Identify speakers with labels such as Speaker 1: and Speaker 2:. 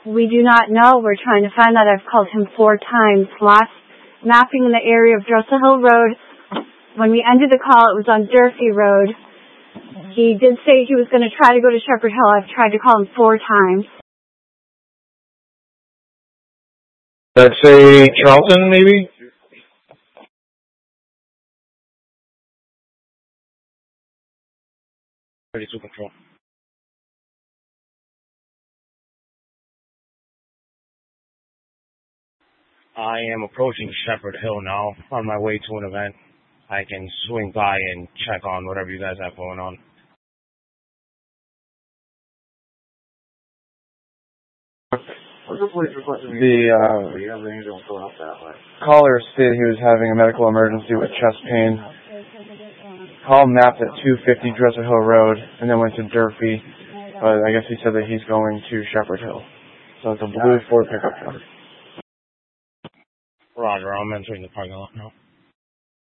Speaker 1: We do not know. We're trying to find that. I've called him 4 times. Last mapping in the area of Dressel Hill Road. When we ended the call, it was on Durfee Road. He did say he was going to try to go to Shepherd Hill. I've tried to call him 4 times.
Speaker 2: Let's say Charlton, maybe? Ready to control. I am approaching Shepherd Hill now, on my way to an event. I can swing by and check on whatever you guys have going on.
Speaker 3: The caller stated he was having a medical emergency with chest pain. Call mapped at 250 Dressel Hill Road and then went to Durfee, but I guess he said that he's going to Shepherd Hill. So it's a blue Ford pickup truck.
Speaker 2: Roger, I'm entering the parking lot now.